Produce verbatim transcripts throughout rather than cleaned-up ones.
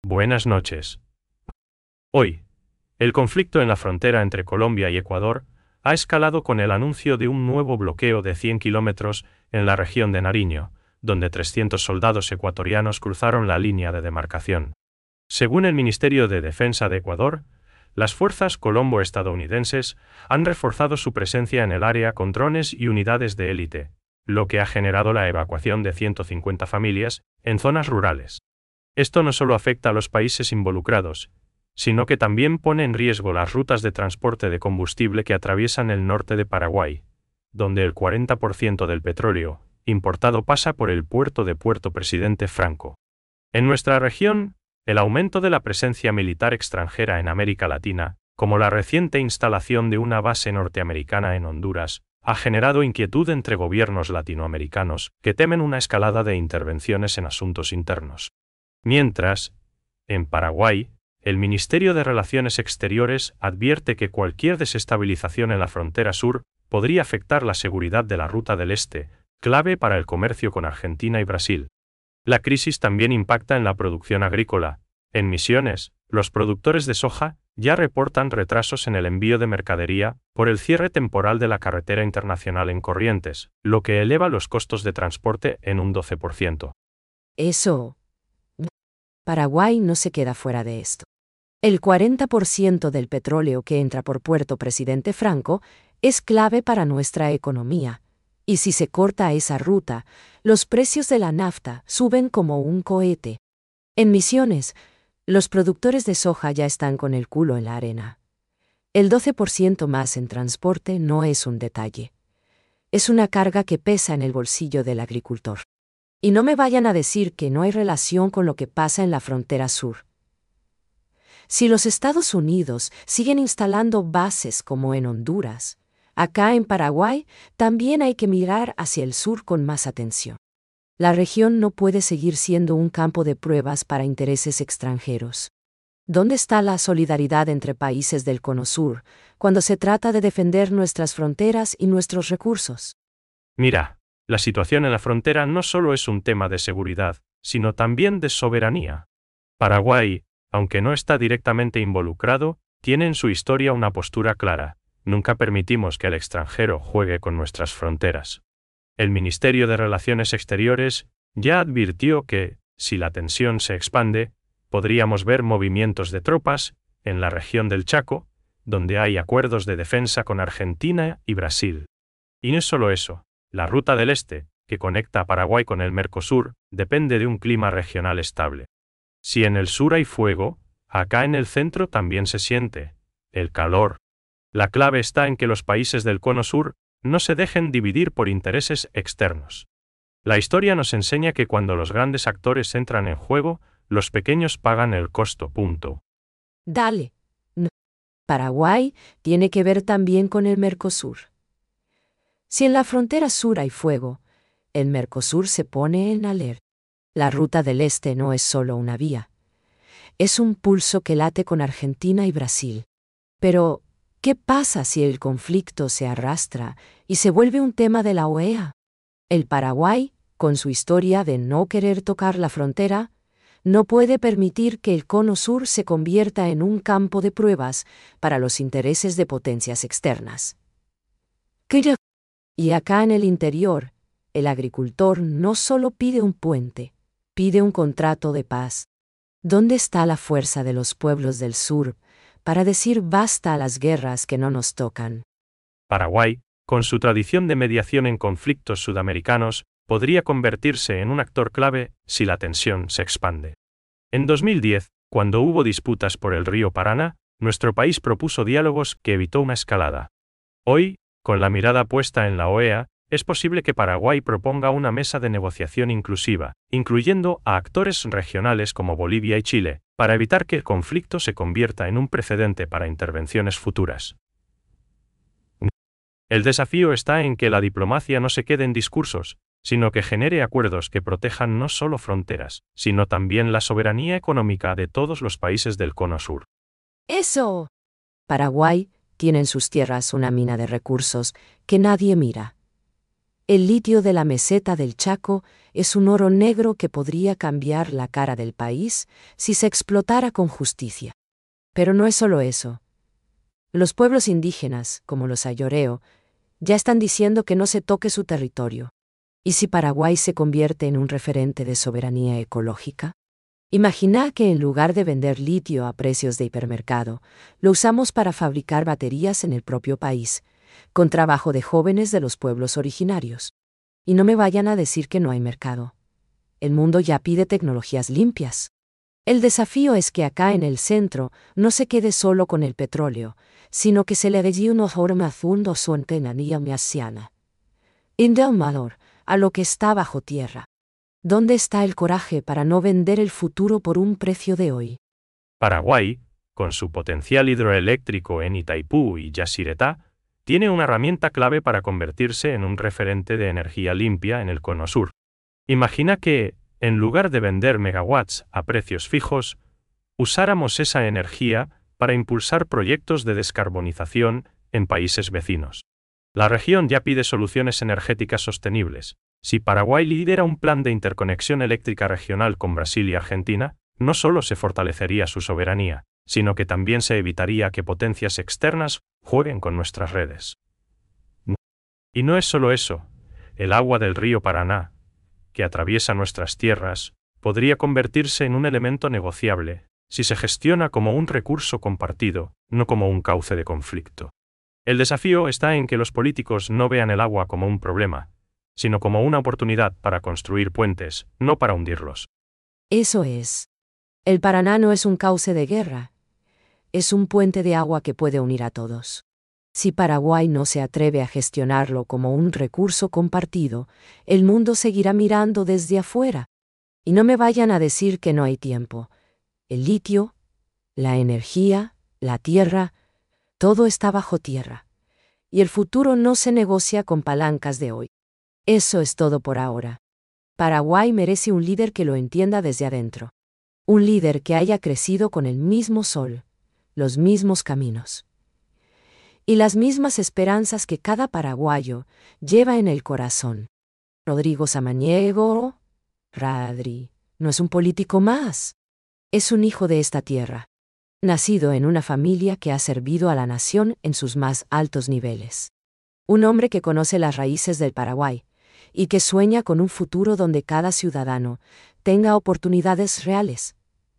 Buenas noches. Hoy, el conflicto en la frontera entre Colombia y Ecuador ha escalado con el anuncio de un nuevo bloqueo de cien kilómetros en la región de Nariño, donde trescientos soldados ecuatorianos cruzaron la línea de demarcación. Según el Ministerio de Defensa de Ecuador, las fuerzas colombo-estadounidenses han reforzado su presencia en el área con drones y unidades de élite, lo que ha generado la evacuación de ciento cincuenta familias en zonas rurales. Esto no solo afecta a los países involucrados, sino que también pone en riesgo las rutas de transporte de combustible que atraviesan el norte de Paraguay, donde el cuarenta por ciento del petróleo importado pasa por el puerto de Puerto Presidente Franco. En nuestra región, el aumento de la presencia militar extranjera en América Latina, como la reciente instalación de una base norteamericana en Honduras, ha generado inquietud entre gobiernos latinoamericanos que temen una escalada de intervenciones en asuntos internos. Mientras, en Paraguay, el Ministerio de Relaciones Exteriores advierte que cualquier desestabilización en la frontera sur podría afectar la seguridad de la Ruta del Este, clave para el comercio con Argentina y Brasil. La crisis también impacta en la producción agrícola. En Misiones, los productores de soja ya reportan retrasos en el envío de mercadería por el cierre temporal de la carretera internacional en Corrientes, lo que eleva los costos de transporte en un doce por ciento. Eso. Paraguay no se queda fuera de esto. El cuarenta por ciento del petróleo que entra por Puerto Presidente Franco es clave para nuestra economía, y si se corta esa ruta, los precios de la nafta suben como un cohete. En Misiones, los productores de soja ya están con el culo en la arena. El doce por ciento más en transporte no es un detalle. Es una carga que pesa en el bolsillo del agricultor. Y no me vayan a decir que no hay relación con lo que pasa en la frontera sur. Si los Estados Unidos siguen instalando bases como en Honduras, acá en Paraguay también hay que mirar hacia el sur con más atención. La región no puede seguir siendo un campo de pruebas para intereses extranjeros. ¿Dónde está la solidaridad entre países del Cono Sur cuando se trata de defender nuestras fronteras y nuestros recursos? Mira, la situación en la frontera no solo es un tema de seguridad, sino también de soberanía. Paraguay, aunque no está directamente involucrado, tiene en su historia una postura clara: nunca permitimos que el extranjero juegue con nuestras fronteras. El Ministerio de Relaciones Exteriores ya advirtió que, si la tensión se expande, podríamos ver movimientos de tropas en la región del Chaco, donde hay acuerdos de defensa con Argentina y Brasil. Y no es solo eso. La Ruta del Este, que conecta a Paraguay con el Mercosur, depende de un clima regional estable. Si en el sur hay fuego, acá en el centro también se siente el calor. La clave está en que los países del Cono Sur no se dejen dividir por intereses externos. La historia nos enseña que cuando los grandes actores entran en juego, los pequeños pagan el costo. Punto. Dale. No. Paraguay tiene que ver también con el Mercosur. Si en la frontera sur hay fuego, el Mercosur se pone en alerta. La Ruta del Este no es solo una vía. Es un pulso que late con Argentina y Brasil. Pero, ¿qué pasa si el conflicto se arrastra y se vuelve un tema de la O E A? El Paraguay, con su historia de no querer tocar la frontera, no puede permitir que el Cono Sur se convierta en un campo de pruebas para los intereses de potencias externas. ¿Qué? Y acá en el interior, el agricultor no solo pide un puente, pide un contrato de paz. ¿Dónde está la fuerza de los pueblos del sur para decir basta a las guerras que no nos tocan? Paraguay, con su tradición de mediación en conflictos sudamericanos, podría convertirse en un actor clave si la tensión se expande. En dos mil diez, cuando hubo disputas por el río Paraná, nuestro país propuso diálogos que evitó una escalada. Hoy, con la mirada puesta en la O E A, es posible que Paraguay proponga una mesa de negociación inclusiva, incluyendo a actores regionales como Bolivia y Chile, para evitar que el conflicto se convierta en un precedente para intervenciones futuras. El desafío está en que la diplomacia no se quede en discursos, sino que genere acuerdos que protejan no solo fronteras, sino también la soberanía económica de todos los países del Cono Sur. ¡Eso! Paraguay tiene en sus tierras una mina de recursos que nadie mira. El litio de la meseta del Chaco es un oro negro que podría cambiar la cara del país si se explotara con justicia. Pero no es solo eso. Los pueblos indígenas, como los ayoreo, ya están diciendo que no se toque su territorio. ¿Y si Paraguay se convierte en un referente de soberanía ecológica? Imagina que en lugar de vender litio a precios de hipermercado, lo usamos para fabricar baterías en el propio país, con trabajo de jóvenes de los pueblos originarios. Y no me vayan a decir que no hay mercado. El mundo ya pide tecnologías limpias. El desafío es que acá en el centro no se quede solo con el petróleo, sino que se le dé una forma fundo su entenanía miasiana. Indomador, a lo que está bajo tierra. ¿Dónde está el coraje para no vender el futuro por un precio de hoy? Paraguay, con su potencial hidroeléctrico en Itaipú y Yacyretá, tiene una herramienta clave para convertirse en un referente de energía limpia en el Cono Sur. Imagina que, en lugar de vender megawatts a precios fijos, usáramos esa energía para impulsar proyectos de descarbonización en países vecinos. La región ya pide soluciones energéticas sostenibles. Si Paraguay lidera un plan de interconexión eléctrica regional con Brasil y Argentina, no solo se fortalecería su soberanía, sino que también se evitaría que potencias externas jueguen con nuestras redes. Y no es solo eso, el agua del río Paraná, que atraviesa nuestras tierras, podría convertirse en un elemento negociable, si se gestiona como un recurso compartido, no como un cauce de conflicto. El desafío está en que los políticos no vean el agua como un problema, sino como una oportunidad para construir puentes, no para hundirlos. Eso es. El Paraná no es un cauce de guerra. Es un puente de agua que puede unir a todos. Si Paraguay no se atreve a gestionarlo como un recurso compartido, el mundo seguirá mirando desde afuera. Y no me vayan a decir que no hay tiempo. El litio, la energía, la tierra, todo está bajo tierra. Y el futuro no se negocia con palancas de hoy. Eso es todo por ahora. Paraguay merece un líder que lo entienda desde adentro. Un líder que haya crecido con el mismo sol, los mismos caminos y las mismas esperanzas que cada paraguayo lleva en el corazón. Rodrigo Samaniego, Radri, no es un político más. Es un hijo de esta tierra, nacido en una familia que ha servido a la nación en sus más altos niveles. Un hombre que conoce las raíces del Paraguay y que sueña con un futuro donde cada ciudadano tenga oportunidades reales.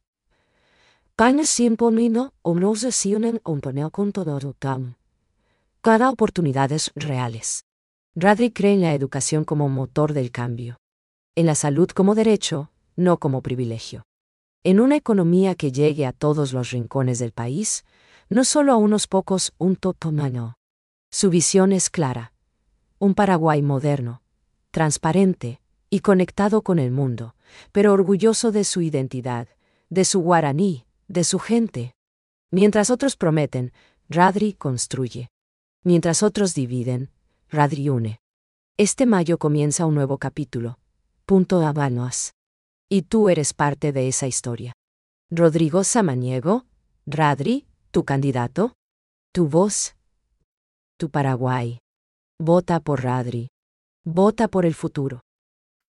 Paños siempre no o no se sienten un panel con todo tam. Cada oportunidades reales. Radri cree en la educación como motor del cambio. En la salud como derecho, no como privilegio. En una economía que llegue a todos los rincones del país, no solo a unos pocos, un totomano. Su visión es clara. Un Paraguay moderno, transparente y conectado con el mundo, pero orgulloso de su identidad, de su guaraní, de su gente. Mientras otros prometen, Radri construye. Mientras otros dividen, Radri une. Este mayo comienza un nuevo capítulo. Punto Habanos. Y tú eres parte de esa historia. Rodrigo Samaniego, Radri, tu candidato, tu voz, tu Paraguay. Vota por Radri. Vota por el futuro.